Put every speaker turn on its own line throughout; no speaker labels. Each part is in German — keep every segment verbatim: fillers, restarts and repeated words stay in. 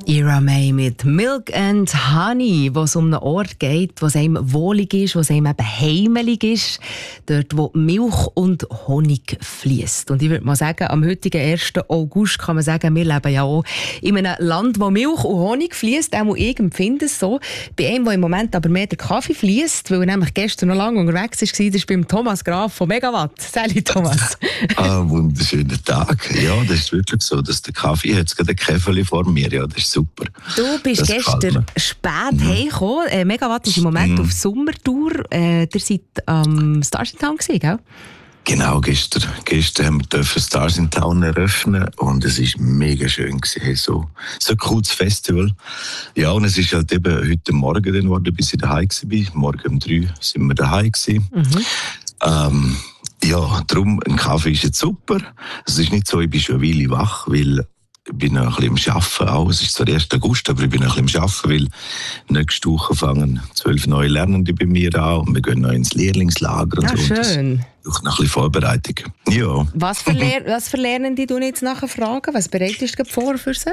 Ira May mit Milk and Honey, wo es um einen Ort geht, wo es einem wohlig ist, wo es einem eben heimelig ist, dort wo Milch und Honig fließt. Und ich würde mal sagen, am heutigen ersten August kann man sagen, wir leben ja auch in einem Land, wo Milch und Honig fließt. Auch ich empfinde es so. Bei einem, wo im Moment aber mehr der Kaffee fließt, weil er nämlich gestern noch lange unterwegs war, das ist beim Thomas Graf von Megawatt. Salut Thomas.
Ah, wunderschöner Tag. Ja, das ist wirklich so, dass der Kaffee hat gerade ein Käferli vor mir. Ja, das ist super.
Du bist das gestern spät mhm. heimgekommen. Äh, Megawatt ist im Moment mhm. auf Sommertour. Äh, ihr seid am ähm, Stars in Town gewesen, gell?
Genau, gestern, gestern haben wir Stars in Town eröffnen und es war mega schön gewesen. So, so ein cooles Festival. Ja, und es ist halt eben heute Morgen dann geworden, bis ich daheim war. Morgen um drei sind wir daheim gewesen. Mhm. Ähm, ja, darum, ein Kaffee ist jetzt super. Es ist nicht so, ich bin schon eine Weile wach, weil ich bin noch ein bisschen am Arbeiten auch. Es ist zwar der erste August, aber ich bin noch ein bisschen am Arbeiten, weil nächste Woche fangen zwölf neue Lernende bei mir an und wir gehen noch ins Lehrlingslager. Und
ja,
so.
Schön.
Und noch ein bisschen Vorbereitung. Ja.
Was für, Lehr- was für Lernende du jetzt nachher fragen? Was bereitest du vor für sie?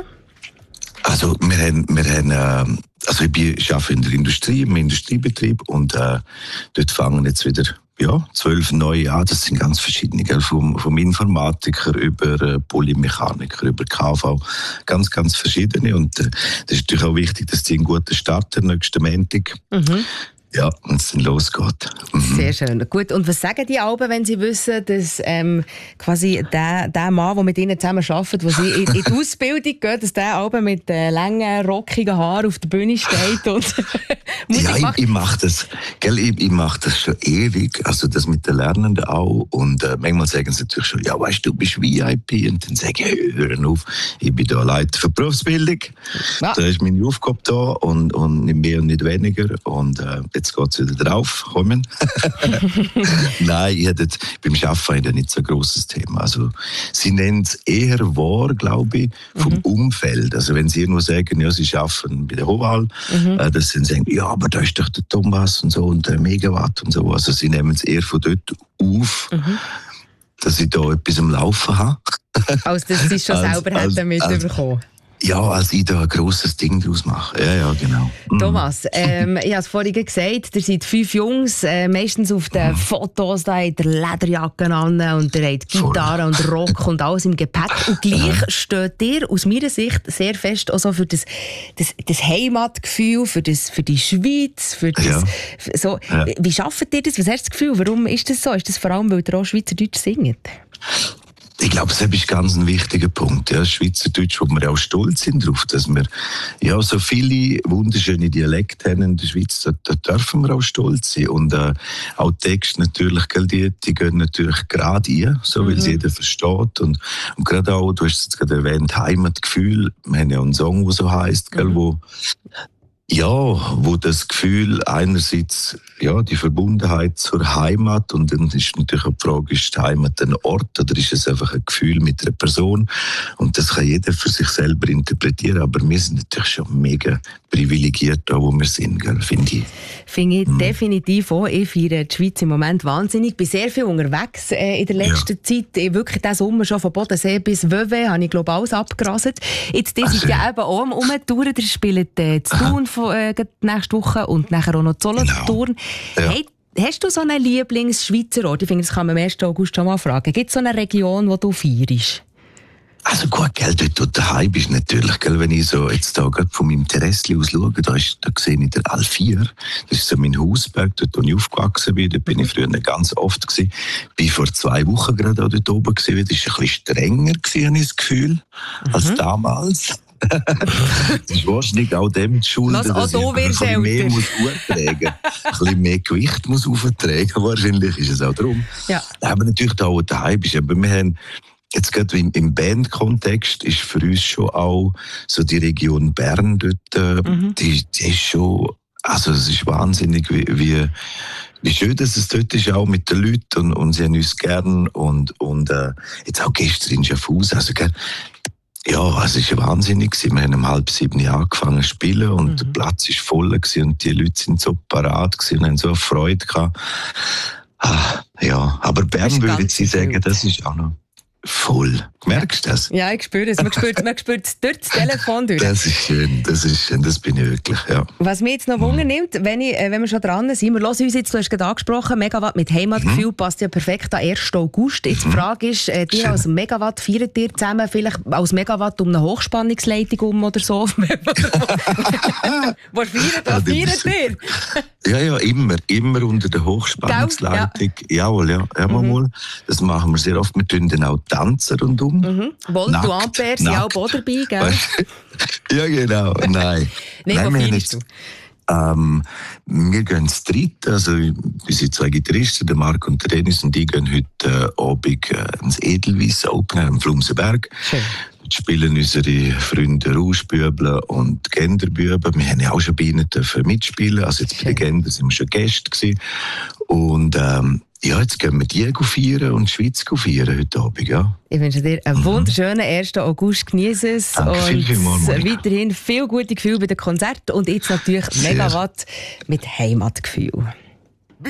Also wir haben, wir haben äh, also ich, bin, ich arbeite in der Industrie, im Industriebetrieb und äh, dort fangen jetzt wieder ja, zwölf neue an. Das sind ganz verschiedene, gell? Vom, vom Informatiker über äh, Polymechaniker, über K V, ganz, ganz verschiedene. Und äh, das ist natürlich auch wichtig, dass die einen guten Start haben, nächsten Montag. Mhm. Ja, und es dann losgeht. Mhm.
Sehr schön. Gut, und was sagen die Alben, wenn sie wissen, dass ähm, quasi der, der Mann, der mit ihnen zusammen arbeitet, wo sie in, in die Ausbildung geht, dass der Alben mit äh, langen, rockigen Haaren auf der Bühne steht und
ja, ich, ich mache das, gell, ich, ich mache das schon ewig, also das mit den Lernenden auch. Und äh, manchmal sagen sie natürlich schon, ja, weißt du, du bist V I P. Und dann sage ich, hören auf, ich bin da Leiter für Berufsbildung. Ah. Da ist meine Aufgabe da und, und nicht mehr und nicht weniger. Und äh, jetzt geht es wieder drauf, kommen. Nein, ich hatte beim Arbeiten nicht so ein grosses Thema. Also, sie nennen es eher wahr, glaube ich, vom mhm. Umfeld. Also wenn sie nur sagen, ja, sie arbeiten bei der Hoval, mhm. äh, dass sie sagen, ja, aber da ist doch der Thomas und so und der Megawatt und so. Also sie nehmen es eher von dort auf, mhm. dass ich da etwas am Laufen habe.
Als dass sie es schon als, selber hätten mitbekommen.
Ja, als ich da ein grosses Ding draus mache. Ja, ja, genau.
Thomas, ähm, ich habe es vorhin gesagt, ihr seid fünf Jungs, äh, meistens auf den mhm. Fotos, da habt ihr Lederjacken an und ihr habt Gitarre Voll. Und Rock und alles im Gepäck. Und gleich ja. steht ihr aus meiner Sicht sehr fest auch so für das, das, das Heimatgefühl, für, das, für die Schweiz. Für das, ja. so. Ja. Wie schafft ihr das? Was hast du das Gefühl? Warum ist das so? Ist das vor allem, weil ihr auch Schweizerdeutsch singt?
Ich glaube, das ist ganz ein wichtiger Punkt. Ja, Schweizerdeutsch, wo wir auch stolz sind darauf, dass wir ja, so viele wunderschöne Dialekte haben in der Schweiz, da, da dürfen wir auch stolz sein. Und äh, auch Texte natürlich, gell, die, die gehen natürlich gerade ein, so, mhm. weil es jeder versteht. Und, und gerade auch, du hast es jetzt gerade erwähnt, Heimatgefühl. Wir haben ja einen Song, der so heisst, gell, mhm. wo ja, wo das Gefühl einerseits, ja, die Verbundenheit zur Heimat und dann ist natürlich auch die Frage, ist die Heimat ein Ort oder ist es einfach ein Gefühl mit einer Person? Und das kann jeder für sich selber interpretieren, aber wir sind natürlich schon mega privilegiert da, wo wir sind, finde ich.
Finde ich mhm. definitiv auch. Ich feiere die Schweiz im Moment wahnsinnig. Ich bin sehr viel unterwegs äh, in der letzten ja. Zeit. Ich wirklich diesen Sommer schon von Bodensee bis Vevey habe ich, glaube ich, alles abgerasselt. Jetzt, die sind ja eben auch am Umtouren. Ihr spielt äh, zu Thun von, äh, nächste Woche und nachher auch noch Solothurn. Genau. Ja. Hey, hast du so einen Lieblings-Schweizer Ort? Ich finde, das kann man am ersten August schon mal fragen. Gibt es so eine Region, die du feierst?
Also gut, gell, dort, wo du daheim bist, natürlich, gell, wenn ich so jetzt da gerade von meinem Terrassli aus schaue, da, ist, da sehe ich den Alfier. Das ist so mein Hausberg, dort, wo ich aufgewachsen bin. Da bin ich früher ganz oft gewesen. Bin vor zwei Wochen gerade auch dort oben gewesen. Das war ein bisschen strenger gewesen, habe ich das Gefühl, mhm. als damals. Das ist wahrscheinlich auch dem zu schulden,
Was,
dass ich
ein
bisschen mehr muss auftragen, ein bisschen mehr Gewicht muss auftragen. Wahrscheinlich ist es auch darum. Ja. Aber natürlich da, wo du daheim bist. Aber wir haben jetzt gerade im, im Bandkontext ist für uns schon auch so die Region Bern dort, äh, mhm. die, die ist schon, also es ist wahnsinnig, wie, wie, wie schön dass es dort ist, auch mit den Leuten und, und sie haben uns gern und, und äh, jetzt auch gestern in Schaffhausen, also gell, ja, es war wahnsinnig. Wir haben um halb sieben angefangen zu spielen und mhm. der Platz war voll und die Leute sind so parat und haben so eine Freude gehabt. Ah, ja, aber Bern würde ich sagen, das ist auch noch voll. Merkst du das?
Ja, ich spüre es. Man spürt, man spürt es durch das Telefon durch.
Das ist schön, das ist schön, das bin ich wirklich, ja.
Was mich jetzt noch Wunder nimmt, wenn, ich, wenn wir schon dran sind, wir hören uns jetzt, du hast gerade angesprochen, Megawatt mit Heimatgefühl mhm. passt ja perfekt am ersten August. Jetzt die Frage ist, äh, die als Megawatt feiert ihr zusammen vielleicht als Megawatt um eine Hochspannungsleitung um oder so? Was feiert, was feiert ihr?
Ja, ja, immer, immer unter der Hochspannungsleitung. Ja. Jawohl, ja, ja mhm. mal. Das machen wir sehr oft. Wir tun dann auch tanzen rundum.
Mhm. Volt und Ampere sind auch dabei, gell?
Ja, genau. Nein.
Nein,
Nein,
wo feierst du?
Ähm, wir gehen zu dritt, also wir sind zwei Gitarristen, der Marc und der Dennis, und die gehen heute äh, Abend äh, ins Edelweiss Open Air am Flumsenberg. Schön. Dort spielen unsere Freunde Rauschbüble und Genderbüben. Wir haben ja auch schon bei ihnen mitspielen, also jetzt bei den Gender sind wir schon Gäste gewesen. Und ähm, ja, jetzt gehen wir die feiern und die Schweiz feiern heute Abend, ja.
Ich wünsche dir einen wunderschönen ersten August. Genieße es.
Danke,
und
viel, viel mal,
weiterhin viel gute Gefühle bei den Konzerten und jetzt natürlich Megawatt mit Heimatgefühl.